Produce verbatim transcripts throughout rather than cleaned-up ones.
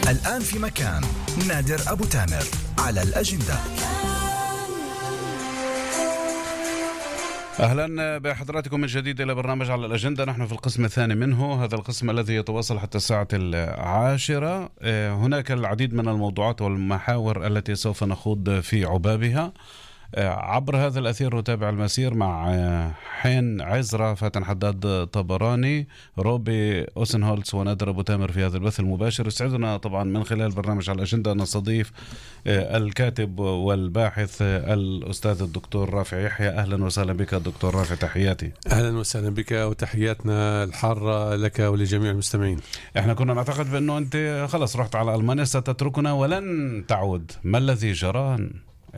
الآن في مكان نادر أبو تامر على الأجندة. أهلا بحضراتكم من جديد إلى برنامج على الأجندة. نحن في القسم الثاني منه، هذا القسم الذي يتواصل حتى الساعة العاشرة. هناك العديد من الموضوعات والمحاور التي سوف نخوض في عبابها عبر هذا الأثير. نتابع المسير مع حين عزرة، فاتن حداد طبراني، روبي أوسنهولتس ونادر أبو تامر في هذا البث المباشر. يسعدنا طبعا من خلال برنامج على الأجندة أن نستضيف الكاتب والباحث الأستاذ الدكتور رافع يحيى. أهلا وسهلا بك دكتور رافع، تحياتي. أهلا وسهلا بك وتحياتنا الحارة لك ولجميع المستمعين. احنا كنا نعتقد بأنه أنت خلص رحت على ألمانيا ستتركنا ولن تعود. ما الذي جرى؟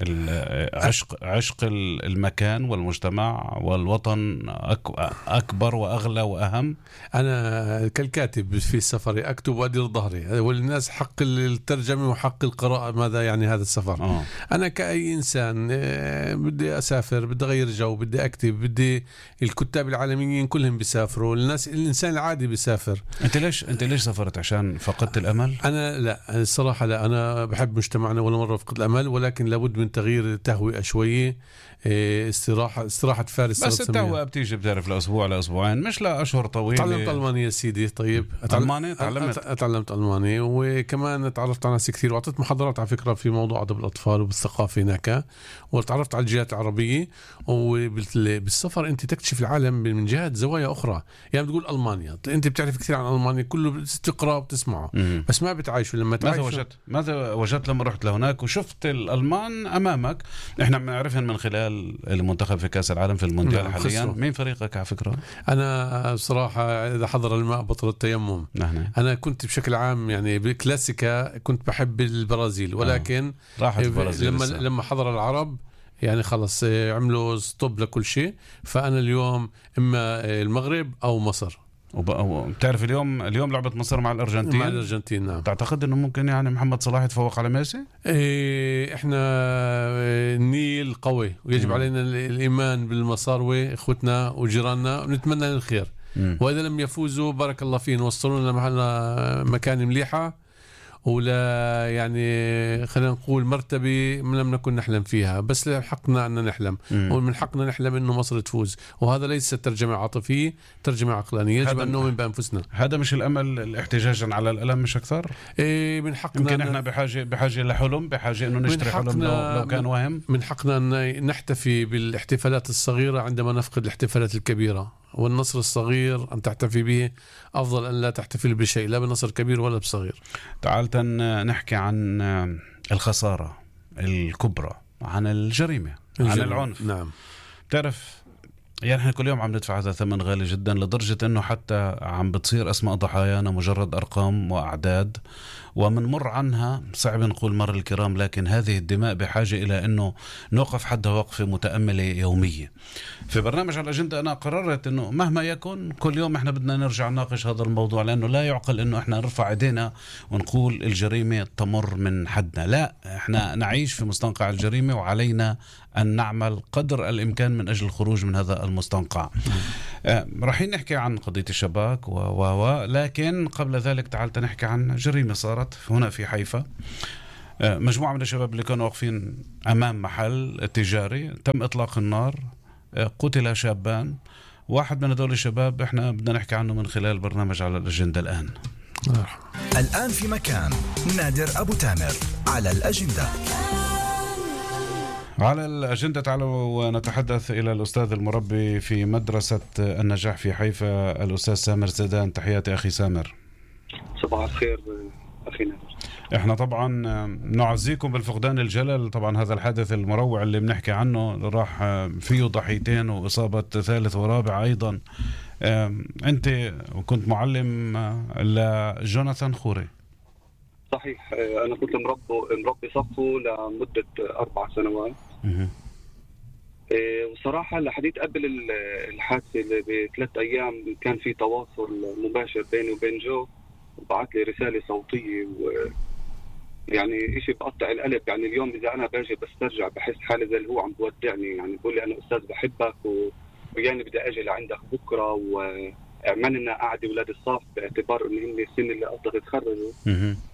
عشق عشق المكان والمجتمع والوطن أكبر وأغلى وأهم. أنا كالكاتب في السفر أكتب وأدير ظهري، والناس حق الترجمة وحق القراءة ماذا يعني هذا السفر. أوه. أنا كأي إنسان بدي أسافر، بدي أغير جو، بدي أكتب، بدي الكتاب العالميين كلهم بيسافروا، الناس الإنسان العادي بيسافر. أنت ليش أنت ليش سافرت؟ عشان فقدت الأمل؟ أنا لا، الصراحة لا، أنا بحب مجتمعنا ولا مرة فقد الأمل، ولكن لابد من تغيير تهوئة شوية، استراحة استراحة فارس. بس التهوئة بتيجي بتعرف لأسبوع لأسبوعين، مش لأشهر طويلة. تعلمت ألماني يا سيدي. طيب ألماني تعلمت تعلمت ألماني، وكمان تعرفت على ناس كثير، وعطيت محاضرات على فكرة في موضوع أدب الأطفال وبالثقافة هناك، وتعرفت على الجهات العربية. وبالسفر أنت تكتشف العالم من جهات زوايا أخرى. يعني بتقول ألمانيا، أنت بتعرف كثير عن ألمانيا، كله تقرأ وتسمعه بس ما بتعيشه. لما ماذا وجدت ماذا وجدت لما رحت لهناك وشفت الألمان أمامك؟ إحنا بنعرفهم من خلال المنتخب في كأس العالم في المونديال. نعم. حاليا خسروا. مين فريقك على فكرة؟ أنا بصراحة إذا حضر الماء بطل التيمم. نعم. أنا كنت بشكل عام يعني بالكلاسيكا كنت بحب البرازيل، ولكن آه. راحت البرازيل لما لسه. لما حضر العرب يعني خلص عملوا ستوب لكل شيء. فأنا اليوم إما المغرب أو مصر. وبتعرف اليوم اليوم لعبة مصر مع الأرجنتين. مع الأرجنتين نعم. تعتقد إنه ممكن يعني محمد صلاح يتفوق على ميسي؟ إيه، إحنا النيل قوي ويجب م. علينا الإيمان بالمصاروي إخوتنا وجيراننا، ونتمنى الخير. م. وإذا لم يفوزوا بارك الله فيهم، وصلونا محلنا مكان مليحة، ولا يعني خلينا نقول مرتبة لم نكن نحلم فيها، بس حقنا أن نحلم. مم. ومن حقنا نحلم أنه مصر تفوز، وهذا ليس ترجمة عاطفية، ترجمة عقلانية. يجب أن نؤمن بأنفسنا. هذا مش الأمل احتجاجا على الألم مش أكثر؟ إيه، من حقنا. يمكن إحنا بحاجة بحاجة لحلم، بحاجة إنه نشتري حلم لو, لو كان وهم. من حقنا أن نحتفي بالاحتفالات الصغيرة عندما نفقد الاحتفالات الكبيرة، والنصر الصغير أن تحتفي به أفضل أن لا تحتفل بشيء، لا بنصر كبير ولا بصغير. تعال نحكي عن الخسارة الكبرى، عن الجريمة، الجريمة. عن العنف. نعم. تعرف يعني احنا كل يوم عم ندفع هذا ثمن غالي جدا، لدرجة انه حتى عم بتصير اسماء ضحايانا مجرد ارقام واعداد ومنمر عنها. صعب نقول مر الكرام، لكن هذه الدماء بحاجة الى انه نوقف حدها وقفة متأملة يومية. في برنامج على الأجندة انا قررت انه مهما يكن كل يوم احنا بدنا نرجع نناقش هذا الموضوع، لانه لا يعقل انه احنا نرفع ايدينا ونقول الجريمة تمر من حدنا. لا، احنا نعيش في مستنقع الجريمة، وعلينا أن نعمل قدر الإمكان من أجل الخروج من هذا المستنقع. آه، رايحين نحكي عن قضية الشباك و و لكن قبل ذلك تعال نحكي عن جريمة صارت هنا في حيفا. آه، مجموعة من الشباب اللي كانوا واقفين أمام محل تجاري تم إطلاق النار، آه، قتل شابان. واحد من هذول الشباب احنا بدنا نحكي عنه من خلال برنامج على الأجندة الآن. الآن في مكان نادر أبو تامر على الأجندة. على الأجندة تعالوا ونتحدث إلى الأستاذ المربي في مدرسة النجاح في حيفا، الأستاذ سامر زيدان. تحياتي أخي سامر. صباح الخير أخي نادر. إحنا طبعا نعزيكم بالفقدان الجلل. طبعا هذا الحادث المروع اللي بنحكي عنه راح فيه ضحيتين وإصابة ثالث ورابع أيضا. أنت كنت معلم لجوناثان خوري. صحيح، أنا كنت مربي مربي صفه لمدة أربع سنوات. وصراحة لحديث قبل الحادثة بثلاث أيام كان في تواصل مباشر بيني وبين جو، وبعث لي رسالة صوتية، ويعني إشي بقطع القلب. يعني اليوم إذا أنا باجي بسترجع بحس حالي زي اللي هو عم بودعني، يعني بقول لي أنا أستاذ بحبك ويعني بدي أجي لعندك بكرة، وعملنا قعدة ولاد الصف باعتبار إن هم السن اللي قصدك تخرجوا.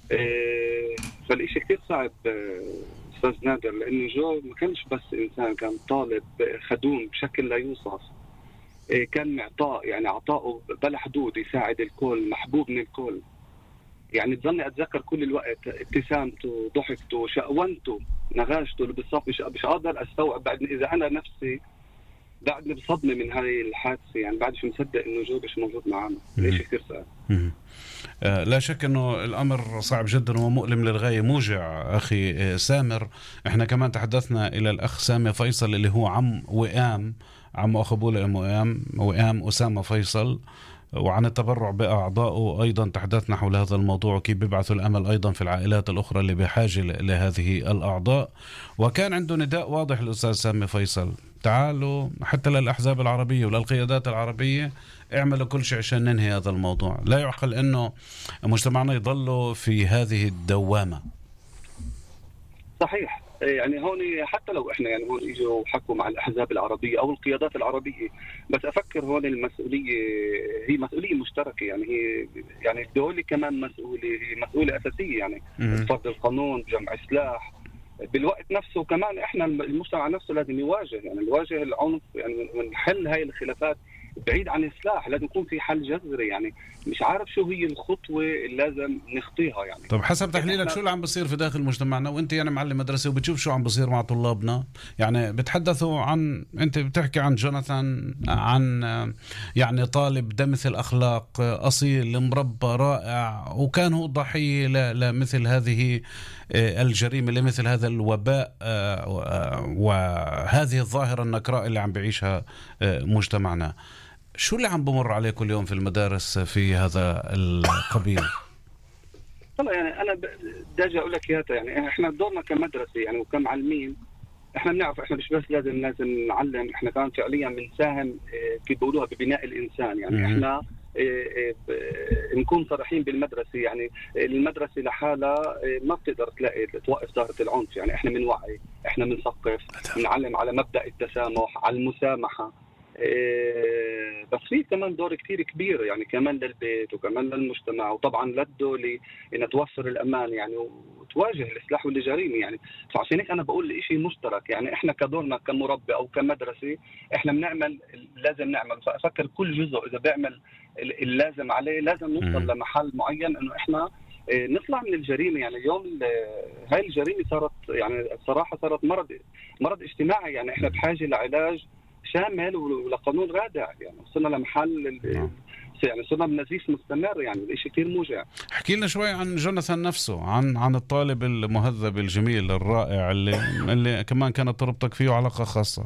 آه، فالإشي كتير صعب آه، أستاذ نادر، لأنه جو ما كانش بس إنسان، كان طالب خدوم بشكل لا يوصف. آه، كان معطاء، يعني عطاؤه بلا حدود، يساعد الكل، محبوب من الكل. يعني تظني أتذكر كل الوقت ابتسامته، ضحكته، شقونته، نغاشته اللي بالصف. مش مش قادر أستوعب بعد إذا أنا نفسي بعدني بصدمة من هاي الحادثة، يعني بعد شو مصدق إنه جو مش موجود معنا. ليش كثير صعب. آه لا شك أنه الأمر صعب جدا ومؤلم للغاية، موجع أخي آه سامر. إحنا كمان تحدثنا إلى الأخ سامي فيصل اللي هو عم وئام، عم أخو بولا وئام وئام أسامة فيصل، وعن التبرع بأعضائه أيضا تحدثنا حول هذا الموضوع وكيف بيبعثوا الأمل أيضا في العائلات الأخرى اللي بحاجة لهذه الأعضاء. وكان عنده نداء واضح الأستاذ سامي فيصل: تعالوا حتى للأحزاب العربية وللقيادات العربية، اعملوا كل شيء عشان ننهي هذا الموضوع. لا يعقل أنه مجتمعنا يضلوا في هذه الدوامة. صحيح. يعني هون حتى لو احنا يعني هون اجوا وحكوا مع الاحزاب العربيه او القيادات العربيه، بس افكر هون المسؤوليه هي مسؤوليه مشتركه. يعني هي يعني الدوله كمان مسؤوله، هي مسؤوله اساسيه. يعني فرض القانون، جمع سلاح، بالوقت نفسه كمان احنا المجتمع نفسه لازم يواجه، يعني يواجه العنف، يعني ونحل هاي الخلافات بعيد عن السلاح. لازم يكون في حل جذري. يعني مش عارف شو هي الخطوة اللي لازم نخطيها. يعني طب حسب تحليلك شو اللي عم بصير في داخل مجتمعنا، وانت يعني معلم مدرسة وبتشوف شو عم بصير مع طلابنا؟ يعني بتحدثوا عن، انت بتحكي عن جوناثان، عن يعني طالب دمث الأخلاق، أصيل، مربى، رائع، وكان هو ضحية لمثل هذه الجريمة، لمثل هذا الوباء وهذه الظاهرة النكراء اللي عم بعيشها مجتمعنا. شو اللي عم بمر عليه كل يوم في المدارس في هذا القبيل؟ والله يعني أنا بدي أقول لك إياها، يعني إحنا دورنا كمدرسة يعني وكمعلمين، إحنا بنعرف إحنا مش بس لازم لازم نعلم، إحنا كمان فعليا بنساهم كيف بيقولوها ببناء الإنسان. يعني إحنا نكون صريحين بالمدرسة، يعني المدرسة لحالها ما بتقدر تلاقي توقف ظاهرة العنف. يعني إحنا من وعي، إحنا بنثقف، بنعلم على مبدأ التسامح، على المسامحة. إيه بس في كمان دور كتير كبير يعني كمان للبيت وكمان للمجتمع وطبعا للدولة إن توفر الأمان يعني وتواجه السلاح والجريمة. يعني فعشان هيك أنا بقول إشي مشترك. يعني إحنا كدورنا كمربي أو كمدرسة إحنا بنعمل لازم نعمل. فأفكر كل جزء إذا بيعمل اللازم عليه لازم نوصل لمحل معين إنه إحنا نطلع من الجريمة. يعني اليوم هاي الجريمة صارت يعني الصراحة صارت مرض مرض اجتماعي. يعني إحنا بحاجة لعلاج شامل ولقانون رادع. يعني وصلنا لمحل يعني صرنا بنزيف مستمر. يعني الاشي كتير موجع. احكي لنا شوي عن جوناثان نفسه، عن عن الطالب المهذب الجميل الرائع اللي اللي كمان كانت تربطك فيه علاقة خاصة.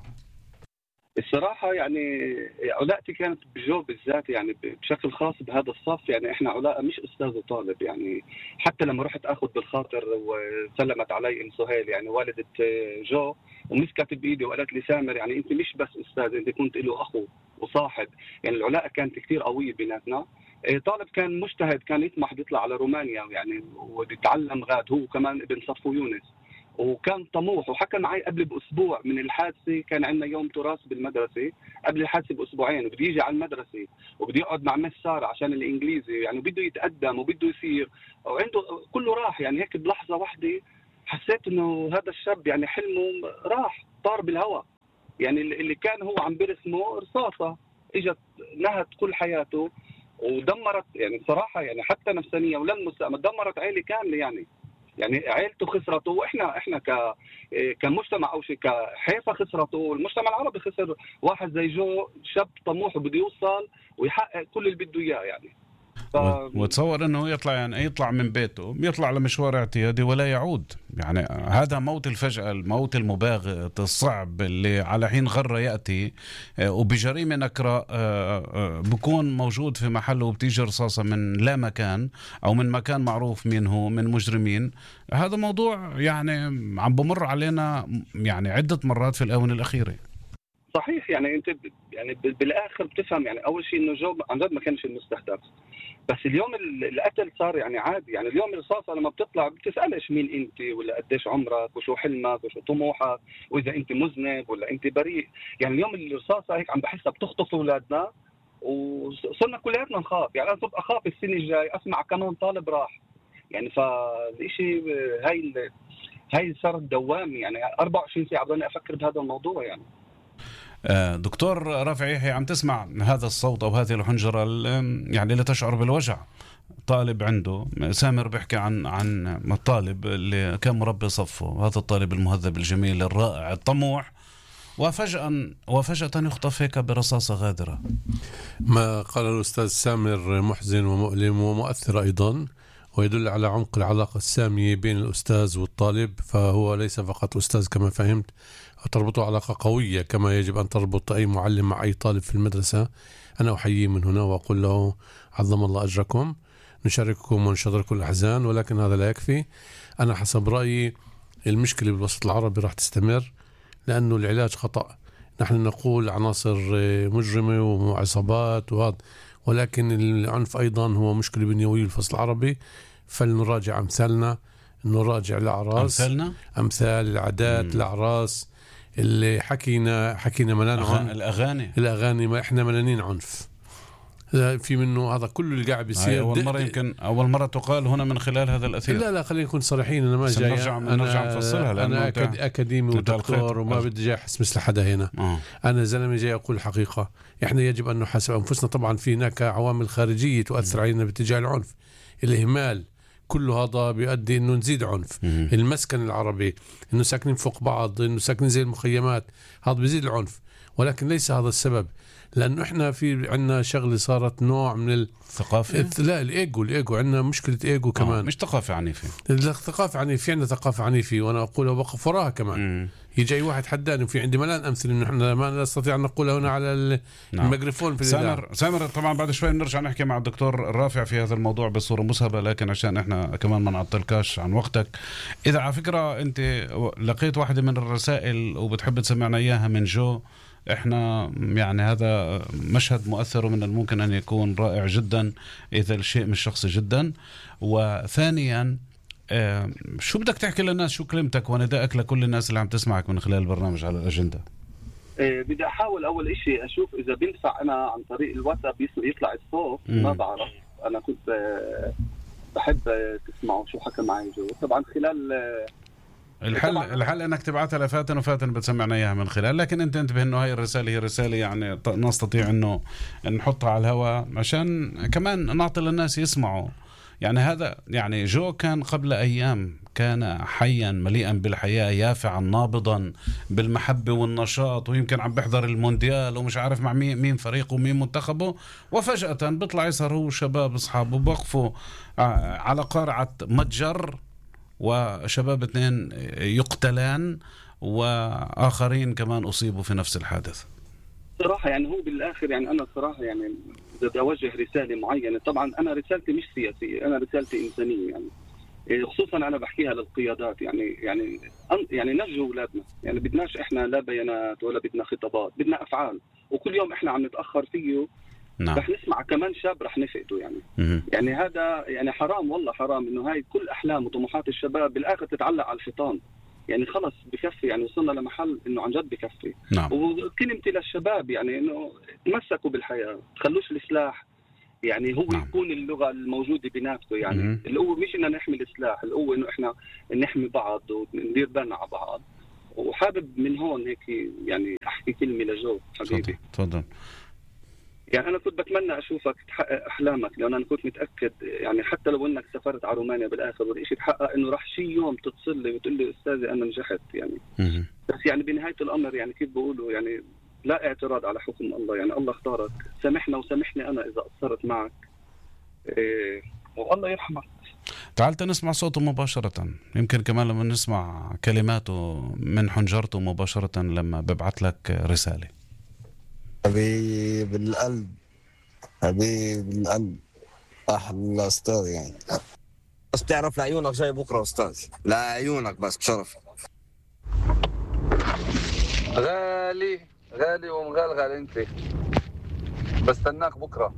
الصراحة يعني علاقتي كانت بجو بالذات يعني بشكل خاص بهذا الصف. يعني احنا علاقة مش أستاذ وطالب. يعني حتى لما رحت أخذ بالخاطر وسلمت علي أم سهيل يعني والدة جو ومسكت بإيدي وقالت لي سامر يعني أنت مش بس أستاذ، أنت كنت له أخو وصاحب. يعني العلاقة كانت كتير قوية بيناتنا. طالب كان مجتهد، كان يطمح يطلع على رومانيا يعني ويتعلم غاد، هو كمان ابن صفو يونس، وكان طموح. وحكى معي قبل بأسبوع من الحادثة، كان عندنا يوم تراث بالمدرسة قبل الحادثة بأسبوعين، وبده يجي على المدرسة وبده يقعد مع مس سارة عشان الإنجليزي، يعني بده يتقدم وبده يصير وعنده كله راح. يعني هيك بلحظة واحدة حسيت إنه هذا الشاب يعني حلمه راح طار بالهواء. يعني اللي كان هو عم برسمه رصاصة إجت نهت كل حياته ودمرت يعني صراحة يعني حتى نفسانية وللمستقبل، دمرت عائلة كاملة. يعني يعني عائلته خسرته، واحنا احنا ك كمجتمع او شيء كحيفا خسرته، والمجتمع العربي خسر واحد زي جو، شاب طموح وبده يوصل ويحقق كل اللي بده اياه. يعني ف... وتصور انه يطلع يعني يطلع من بيته يطلع لمشوار اعتيادي ولا يعود. يعني هذا موت الفجأة، الموت المباغت الصعب اللي على حين غرة يأتي وبجريمة نكراء بكون موجود في محله وبتيجي رصاصة من لا مكان او من مكان معروف مين هو من مجرمين. هذا موضوع يعني عم بمر علينا يعني عدة مرات في الآونة الأخيرة. صحيح. يعني انت يعني بالاخر بتفهم يعني اول شيء انه جو عن جد ما كانش المستهدف، بس اليوم القتل صار يعني عادي. يعني اليوم الرصاصه لما بتطلع بتسالش مين انت ولا قديش عمرك وشو حلمك وشو طموحك واذا انت مذنب ولا انت بريء. يعني اليوم الرصاصه هيك عم بحسها بتخطف اولادنا وصرنا كلياتنا نخاف. يعني انا صرت اخاف السنه الجاي اسمع كمان طالب راح. يعني فالشيء هاي ال... هاي صارت دوام يعني أربعة وعشرين ساعة بدي أفكر بهذا الموضوع يعني. دكتور رافع يحيى، عم تسمع هذا الصوت أو هذه الحنجرة يعني لا تشعر بالوجع. طالب عنده سامر بيحكي عن عن الطالب اللي كان مربي صفه، هذا الطالب المهذب الجميل الرائع الطموح، وفجأة وفجأة يخطف هيك برصاصة غادرة. ما قال الأستاذ سامر محزن ومؤلم ومؤثر أيضا، ويدل على عمق العلاقة السامية بين الأستاذ والطالب، فهو ليس فقط أستاذ كما فهمت، تربطه علاقة قوية كما يجب أن تربط أي معلم مع أي طالب في المدرسة. أنا أحييه من هنا وأقول له عظم الله أجركم، نشارككم ونشارككم الأحزان، ولكن هذا لا يكفي. أنا حسب رأيي المشكلة بالوسط العربي راح تستمر لأنه العلاج خطأ. نحن نقول عناصر مجرمة وعصابات وهذا، ولكن العنف أيضا هو مشكلة بنيوية بالفصل العربي. فلنراجع أمثالنا، نراجع الأعراس، أمثالنا أمثال العادات، مم. الأعراس اللي حكينا حكينا ملان عنف. الأغاني الأغاني ما إحنا ملانين عنف في منه، هذا كله اللي قاعد بيصير. أول مرة يمكن أول مرة تقال هنا من خلال هذا الأثير. لا لا خلينا نكون صريحين، أنا ما جاي نرجع أنا نرجع نفصلها، أنا أكاد أكاديمي ودكتور وما بدي جاي أحس مثل حدا هنا. آه. أنا زلمة جاي أقول الحقيقة. إحنا يجب أن نحاسب أنفسنا. طبعا في هناك عوامل خارجية تؤثر علينا باتجاه العنف، الإهمال، كل هذا بيؤدي إنه نزيد عنف. مم. المسكن العربي، إنه ساكنين فوق بعض، إنه ساكنين زي المخيمات، هذا بيزيد العنف، ولكن ليس هذا السبب. لأنه إحنا في عنا شغلة صارت نوع من الثقافة. لا الإيجو الإيجو عندنا مشكلة إيجو كمان. آه. مش ثقافة عنيفة. الثقافة عنيفة، عندنا ثقافة عنيفة، وأنا أقول وقف وراها كمان. مم. يجي واحد حداني، وفي عندي ملان أمثلة إنه إحنا ما نستطيع أن نقولها هنا على الميكروفون في سامر سامر طبعا بعد شوي بنرجع نحكي مع الدكتور رافع في هذا الموضوع بصورة مسهبة، لكن عشان إحنا كمان ما نعطلكاش عن وقتك، إذا على فكرة أنت لقيت واحدة من الرسائل وبتحب تسمعنا إياها من جو، احنا يعني هذا مشهد مؤثر ومن الممكن ان يكون رائع جدا اذا الشيء مش شخصي جدا. وثانيا اه شو بدك تحكي للناس، شو كلمتك وندائك لكل الناس اللي عم تسمعك من خلال البرنامج على الأجندة؟ اه بدي احاول اول اشي اشوف اذا بينفع انا عن طريق الواتساب يطلع الصوت. مم. ما بعرف، انا كنت اه بحب تسمعوا شو حكى معي جو. طبعا خلال اه الحل الحل انك تبعتها لفاتن وفاتن بتسمعنا اياها من خلال، لكن انت انتبه انه هاي الرساله هي رساله يعني نستطيع انه نحطها على الهواء عشان كمان نعطي للناس يسمعوا. يعني هذا يعني جو كان قبل ايام كان حيا مليئا بالحياه، يافعا نابضا بالمحبه والنشاط، ويمكن عم بيحضر المونديال ومش عارف مع مين مين فريقه ومين منتخبه، وفجاه بيطلع يسهر هو وشباب اصحابه بوقفوا على قارعه متجر وشباب اثنين يقتلان وآخرين كمان أصيبوا في نفس الحادث. صراحة يعني هو بالآخر يعني أنا صراحة يعني بدي أوجه رسالة معينة. طبعا أنا رسالتي مش سياسية، أنا رسالتي إنسانية يعني، خصوصا أنا بحكيها للقيادات يعني يعني يعني نرجو أولادنا، يعني بدناش إحنا لا بيانات ولا بدنا خطابات، بدنا أفعال. وكل يوم إحنا عم نتأخر فيه نعم. رح نسمع كمان شاب رح نفقده يعني. م- يعني هذا يعني حرام، والله حرام إنه هاي كل أحلام وطموحات الشباب بالآخر تتعلق على الحيطان. يعني خلص بكفي، يعني وصلنا لمحل إنه عن جد بكفي. نعم. وكلمتي للشباب يعني إنه تمسكوا بالحياة، تخلوش السلاح يعني هو نعم. يكون اللغة الموجودة بنفسه. يعني م- القوة مش إننا نحمي السلاح، القوة إنه إحنا نحمي بعض وندير بالنا على بعض. وحابب من هون هيك يعني أحكي كلمة لجو حبيبي. تفضل. يعني أنا كنت بتمنى أشوفك تحقق أحلامك، لأن أنا كنت متأكد يعني حتى لو إنك سافرت على رومانيا بالآخر والإشي تحقق، إنه راح شي يوم تتصل لي وتقول لي أستاذي أنا نجحت يعني. م- بس يعني بنهاية الأمر يعني كيف بقولوا يعني لا اعتراض على حكم الله، يعني الله اختارك، سامحنا وسامحني أنا إذا قصرت معك، إيه والله يرحمك. تعال نسمع صوته مباشرة، يمكن كمان لما نسمع كلماته من حنجرته مباشرة لما ببعث لك رسالة. حبيب القلب، حبيب القلب، أحلى أستاذ يعني. بس تعرف لعيونك جاي بكرة أستاذ، لعيونك بس بشرف. غالي غالي ومغلغل انت، بستناك بكرة.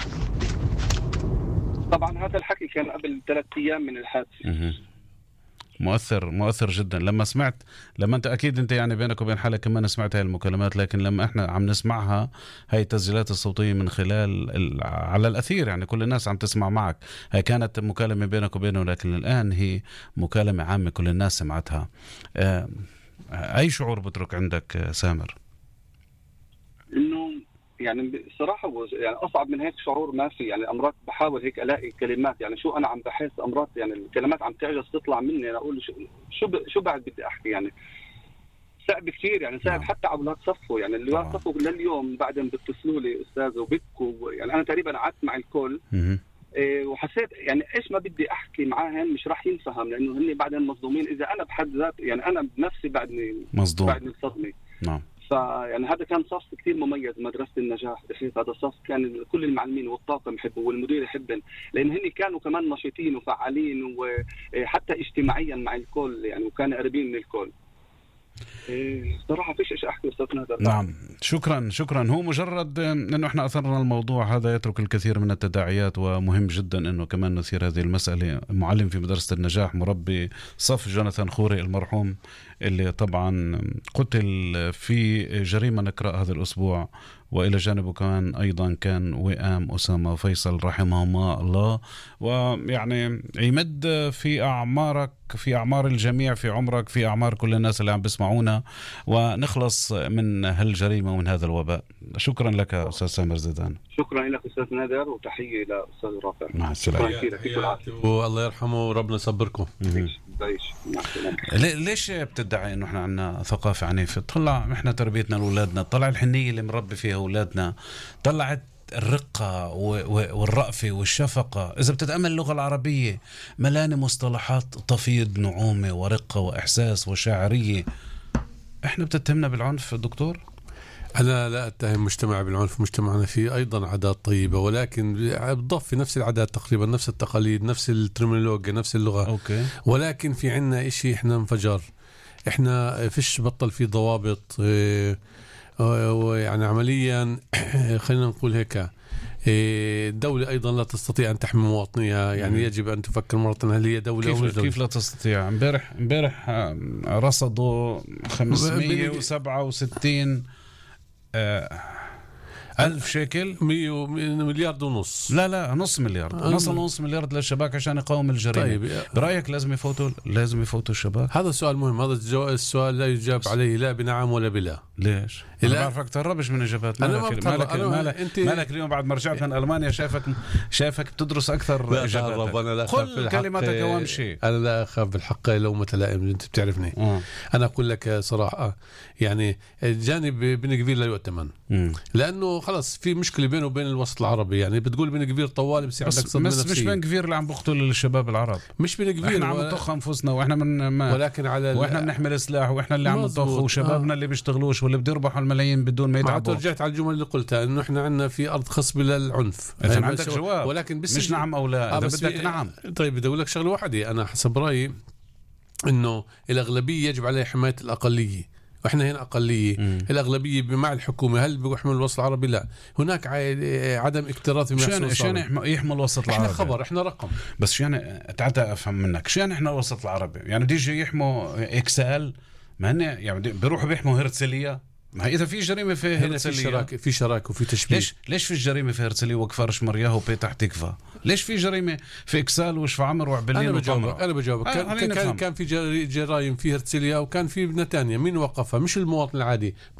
طبعا هذا الحكي كان قبل ثلاث أيام من الحادثة. مؤثر مؤثر جدا. لما سمعت لما انت اكيد انت يعني بينك وبين حالك كمان سمعت هاي المكالمات، لكن لما احنا عم نسمعها هاي التسجيلات الصوتيه من خلال ال... على الاثير، يعني كل الناس عم تسمع معك، هاي كانت مكالمه بينك وبينه، لكن الان هي مكالمه عامه كل الناس سمعتها. آه... اي شعور بترك عندك سامر؟ انه يعني بصراحه يعني اصعب من هيك شعور ما في. يعني امرات بحاول هيك الاقي كلمات، يعني شو انا عم بحس امرات، يعني الكلمات عم تعجز تطلع مني، انا اقول شو شو, ب... شو بعد بدي احكي. يعني صعب كثير، يعني صعب. نعم. حتى على اولاد صفوا، يعني اللي اولاد صفوا لليوم بعدين بيتصلوا لي استاذ وبكوا. يعني انا تقريبا قعدت مع الكل إيه وحسيت يعني ايش ما بدي احكي معاهم مش راح ينفهم، لانه هن بعدين مصدومين. اذا انا بحد ذات يعني انا بنفسي بعدني مصدوم، بعدني صدمه. نعم. فيعني هذا كان صف كثير مميز، مدرسة النجاح. هذا الصف كان كل المعلمين والطاقم يحبوا والمدير يحبن، لأن هن كانوا كمان نشيطين وفعالين وحتى اجتماعيا مع الكل، يعني وكانوا قريبين من الكل. صراحة فيش إيش أحكي أستاذ نادر. نعم، شكرا شكرا. هو مجرد إنه إحنا أثرنا الموضوع هذا يترك الكثير من التداعيات، ومهم جدا إنه كمان نثير هذه المسألة. معلم في مدرسة النجاح، مربي صف جوناثان خوري المرحوم، اللي طبعا قتل في جريمة نكراء هذا الأسبوع، وإلى جانبه كمان أيضا كان وئام أسامة وفيصل رحمهما الله. ويعني يمد في أعمارك، في أعمار الجميع، في عمرك، في أعمار كل الناس اللي عم بيسمعونا، ونخلص من هالجريمة ومن هذا الوباء. شكرا لك أستاذ سامر زيدان. شكرا لك أستاذ نادر، وتحية لأستاذ رافع. مع السلامة. والله يرحمه وربنا يصبركم. ليش بتدعي انه احنا عنا ثقافة عنيفة؟ طلع احنا تربيتنا لأولادنا، طلع الحنية اللي مربي فيها أولادنا، طلعت الرقة والرأفة والشفقة. إذا بتتأمل اللغة العربية ملاني مصطلحات تفيض نعومة ورقة وإحساس وشاعرية. احنا بتتهمنا بالعنف دكتور؟ أنا لا أتهم مجتمع بالعنف، مجتمعنا فيه أيضا عادات طيبة، ولكن بضاف في نفس العادات تقريبا، نفس التقاليد، نفس الترمينولوجيا، نفس اللغة. أوكي. ولكن في عنا إشي إحنا انفجار، إحنا فيش بطل في ضوابط، ويعني عمليا خلينا نقول هيك، الدولة أيضا لا تستطيع أن تحمي مواطنيها. يعني يجب أن تفكر مرة هل هي دولة كيف, أو مش دولة؟ كيف لا تستطيع؟ امبارح امبارح رصدوا خمسمية وسبعة وستين ألف شيكل، مية مليار ونص. لا لا نص مليار، نص نص مليار للشباك عشان يقاوم الجريمة. طيب. برأيك لازم يفوتوا لازم يفوتوا الشباك؟ هذا سؤال مهم، هذا السؤال لا يجاب عليه لا بنعم ولا بلا. ليش؟ أنا بعرفك تهربش من إجابات. أنا مالك مالك, مالك, مالك, انت... مالك اليوم بعد ما رجعت من ألمانيا شايفك شايفك بتدرس أكثر إجاباتك. كل كلماتك وامشي. أنا لا أخاف بالحق لو متلائم، أنت بتعرفني. آه. أنا أقول لك صراحة، يعني الجانب بن كبير لا يؤتمن، لأنه خلاص في مشكلة بينه وبين الوسط العربي. يعني بتقول بن كبير طوال بس عندك صدمة نفسية. مش بن كبير اللي عم بقتل الشباب العرب، مش بن كبير. احنا عم نطخ انفسنا، واحنا من ما ولكن على واحنا بنحمل سلاح، واحنا اللي عم نطخ، وشبابنا آه. اللي بيشتغلوش واللي بده يربحوا الملايين بدون ما يتعبوا. رجعت على الجمل اللي قلتها انه احنا عندنا في ارض خصبه للعنف. اذا عندك جواب، ولكن بس مش نعم او لا. اذا بدك نعم. طيب بدي اقول لك شغله واحده، انا حسب رايي انه الاغلبيه يجب عليها حمايه الاقليه، واحنا هنا اقليه. م. الاغلبيه مع الحكومه، هل بيحمل الوسط العربي؟ لا، هناك عدم اكتراث في شان شان يحمل الوسط العربي. احنا خبر، احنا رقم. بس شان تعال افهم منك، شان احنا الوسط العربي يعني بدي يجي يحموا اكسال، ما هن يعني بيروحوا بيحموا هرتسليه. ما اذا في جريمه في هرتسليه، في شراكه في شراكه وفي تشبيه. ليش ليش في الجريمه في هرتسليه وكفر شمرياه وبيتح تكفى؟ ليش في جريمه في اكسال وشفعمر وعبلين وطمرة؟ انا بجاوبك. كان, كان كان في جرائم في هرتسليه وكان في نتانيا، مين وقفها؟ مش المواطن العادي.